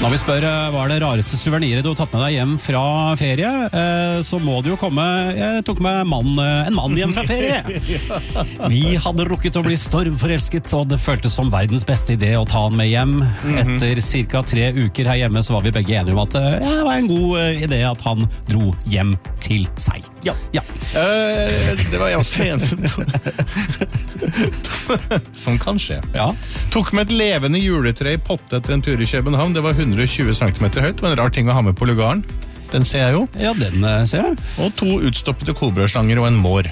Når vi spør hva det rareste suveniret du har tatt med deg hjem fra ferie, så må det jo komme, jeg tok med en mann hjem fra ferie. Vi hadde rukket å bli stormforelsket, og det føltes som verdens beste idé å ta han med hjem. Etter cirka 3 uker her hjemme så var vi begge enige om at det var en god idé at han dro hjem til seg. Ja. Det var jeg også en som kan skje. Ja. Tok med et levende juletre i potte etter en tur i København. Det var 120 cm høyt. Det var en rar ting å ha med på lugaren. Den ser jeg jo. Ja, den ser jeg. Og 2 utstoppede kobraslanger og en mår.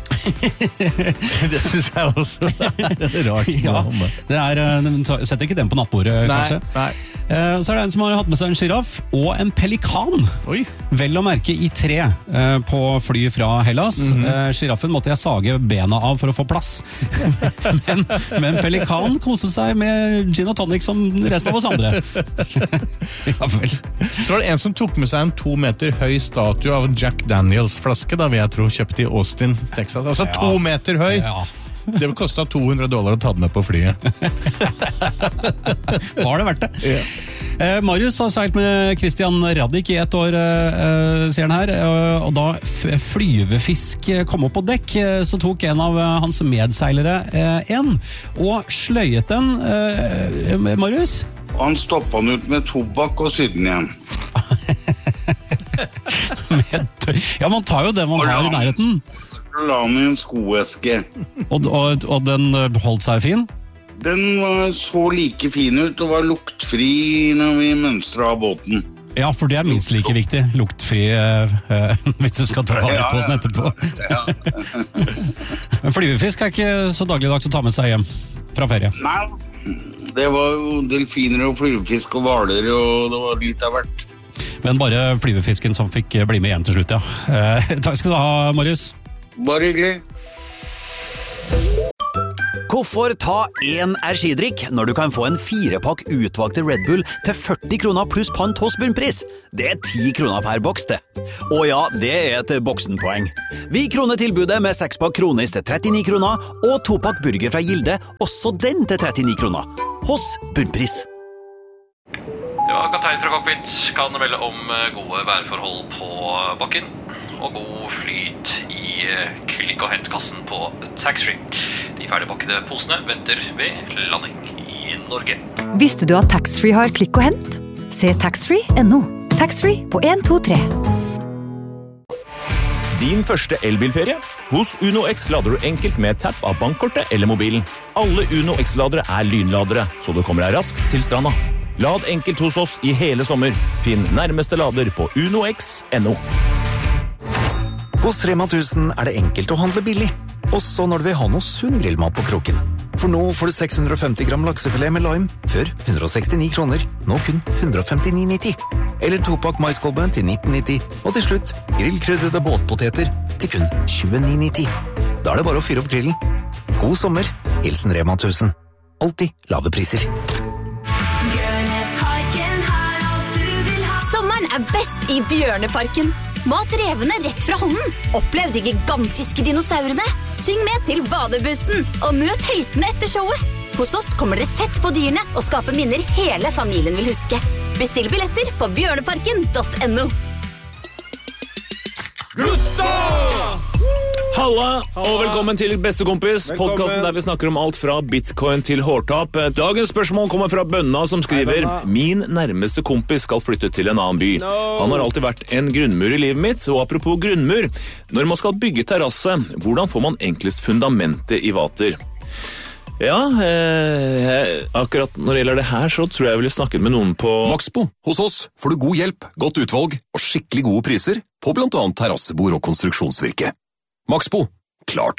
Det synes jeg også er rart. Ja, setter ikke den på nattbordet, kanskje? Nei. Så det en som har hatt med seg en giraff og en pelikan. Oi. Vel å merke i 3 på fly fra Hellas. Giraffen måtte jeg sage bena av for å få plass. men pelikan koste seg med gin og tonic som resten av oss andre. Ja, vel. Så var det en som tok med seg en 2 meter høy statue av en Jack Daniels flaske, da vil jeg tro kjøpt i Austin, Texas. Altså 2 meter høy. Ja. Det vil koste $200 å ta den med på flyet. Var det verdt det? Ja. Marius har seilt med Christian Radich i 1 år, sier han her, og da flyvefisk kom opp på dekk, så tok en av hans medseilere en, og sløyet den. Marius? Han stoppet den ut med tobakk og sydde den igjen. Ja, man tar jo det man har i nærheten. La den i en skoeske. Og den holdt seg fin? Den så like fin ut og var luktfri når vi mønstret av båten. Ja, for det minst like viktig. Luktfri hvis du skal ta vare på den etterpå. Men flyvefisk ikke så dagligdags å ta med seg hjem fra ferie. Nei, det var jo delfiner og flyvefisk og hvaler, og det var litt av hvert. Men bare flyvefisken som fikk bli med hjem til slutt, ja. Takk skal du ha, Marius. Bare hyggelig. Hvorfor ta en skidrikk når du kan få en 4-pakk utvalgte Red Bull til 40 kroner pluss pant hos Bunnpris? Det 10 kroner per boks, det. Og ja, det et boksenpoeng. Vi kroner tilbudet med 6-pakk Kronis til 39 kroner, og 2-pakk burger fra Gilde, også den til 39 kroner. Hos Bunnpris. Ja, kaptein fra Cockpit kan melde om gode værforhold på bakken og god flyt i klikk- og hentkassen på taxfree. De ferdigpakkede posene venter ved landing i Norge. Visste du at taxfree har klikk og hent? Se taxfree.no. Taxfree på 123. Din første elbilferie? Hos Uno X lader du enkelt med tapp av bankkortet eller mobilen. Alle Uno X-ladere er så du kommer deg raskt til stranda. Lad enkelt hos oss i hele sommer. Finn nærmeste lader på unox.no. Hos Rema 1000 det enkelt å handle billig, også når du vil ha noe sunn grillmat på kroken. For nå får du 650 gram laksefilet med lime, før 169 kroner, nå kun 159,90. Eller 2-pakk maiskolbe til 19,90, og til slutt grillkrydrede båtpoteter til kun 29,90. Da det bare å fyre opp grillen. God sommer, hilsen Rema 1000. Alltid lave priser. Sommeren best i Bjørneparken. Mat revene rett fra hånden. Opplev de gigantiske dinosaurene. Syng med til badebussen, og møt heltene etter showet. Hos oss kommer dere tett på dyrene og skaper minner hele familien vil huske. Bestill billetter på bjørneparken.no. Gutta! Halla, og velkommen til Bestekompis, podcasten der vi snakker om alt fra bitcoin til hårtap. Dagens spørsmål kommer fra Bønna som skriver: Min nærmeste kompis skal flytte til en annen by. Han har alltid vært en grunnmur i livet mitt, og apropos grunnmur, når man skal bygge terrasse, hvordan får man enklest fundamentet i vater? Ja, akkurat når det gjelder det her, så tror jeg ville snakket med noen på Maxbo. Hos oss får du god hjelp, godt utvalg og skikkelig gode priser på blant annet terrassebord og konstruksjonsvirke. Maxbo, klart